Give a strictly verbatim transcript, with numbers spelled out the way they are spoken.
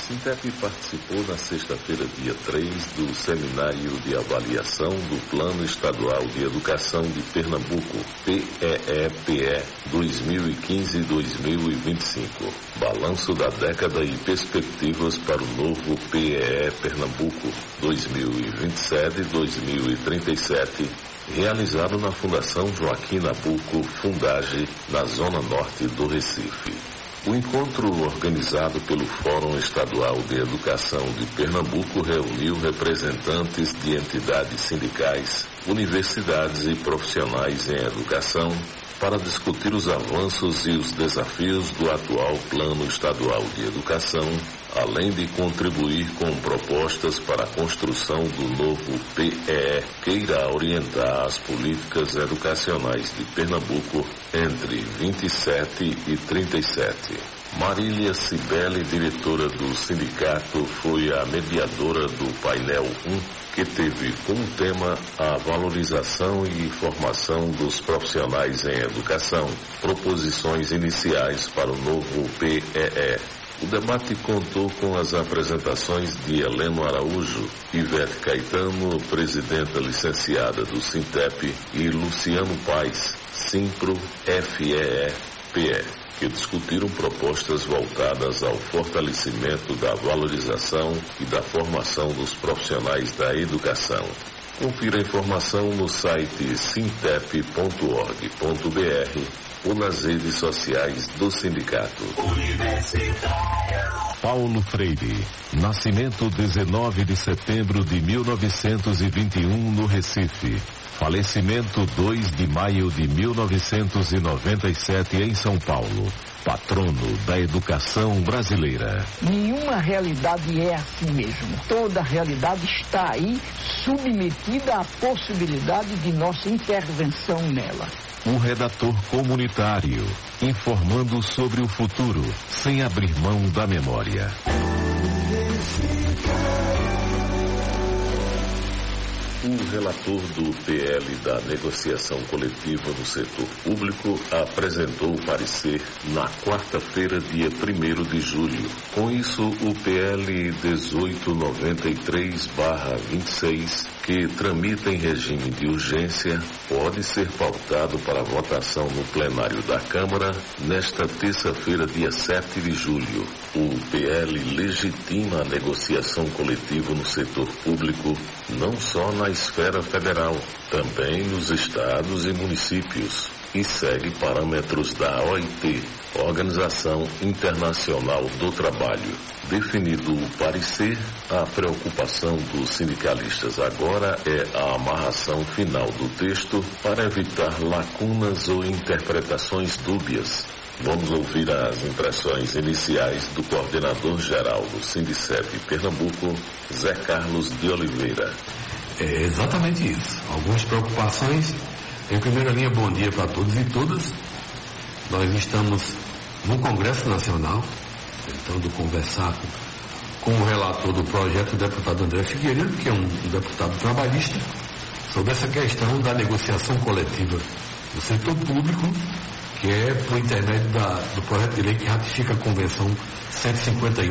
Sintep participou na sexta-feira, dia três, do Seminário de Avaliação do Plano Estadual de Educação de Pernambuco, P E E P E dois mil e quinze a dois mil e vinte e cinco. Balanço da década e perspectivas para o novo P E E Pernambuco dois mil e vinte e sete a dois mil e trinta e sete, realizado na Fundação Joaquim Nabuco Fundage, na Zona Norte do Recife. O encontro, organizado pelo Fórum Estadual de Educação de Pernambuco, reuniu representantes de entidades sindicais, universidades e profissionais em educação para discutir os avanços e os desafios do atual Plano Estadual de Educação, além de contribuir com propostas para a construção do novo P E E que irá orientar as políticas educacionais de Pernambuco entre vinte e sete e trinta e sete. Marília Cibele, diretora do sindicato, foi a mediadora do painel um, que teve como tema a valorização e formação dos profissionais em educação, proposições iniciais para o novo P E E. O debate contou com as apresentações de Heleno Araújo, Ivete Caetano, presidenta licenciada do Sintep, e Luciano Paes, Simpro F E E P E, que discutiram propostas voltadas ao fortalecimento da valorização e da formação dos profissionais da educação. Confira a informação no site sintep ponto org ponto br ou nas redes sociais do sindicato. Paulo Freire, nascimento dezenove de setembro de mil novecentos e vinte e um no Recife. Falecimento dois de maio de mil novecentos e noventa e sete em São Paulo. Patrono da educação brasileira. Nenhuma realidade é assim mesmo. Toda realidade está aí, submetida à possibilidade de nossa intervenção nela. O redator comunitário, informando sobre o futuro, sem abrir mão da memória. O relator do P L da negociação coletiva no setor público apresentou o parecer na quarta-feira, dia primeiro de julho. Com isso, o P L dezoito noventa e três barra vinte e seis, que tramita em regime de urgência, pode ser pautado para votação no plenário da Câmara nesta terça-feira, dia sete de julho. O P L legitima a negociação coletiva no setor público, não só na esfera federal, também nos estados e municípios, e segue parâmetros da O I T, Organização Internacional do Trabalho. Definido o parecer, a preocupação dos sindicalistas agora é a amarração final do texto para evitar lacunas ou interpretações dúbias. Vamos ouvir as impressões iniciais do coordenador-geral do Sindicep Pernambuco, Zé Carlos de Oliveira. É exatamente isso. Algumas preocupações. Em primeira linha, bom dia para todos e todas. Nós estamos no Congresso Nacional, tentando conversar com, com o relator do projeto, o deputado André Figueiredo, que é um, um deputado trabalhista, sobre essa questão da negociação coletiva do setor público, que é por intermédio da, do projeto de lei que ratifica a Convenção cento e cinquenta e um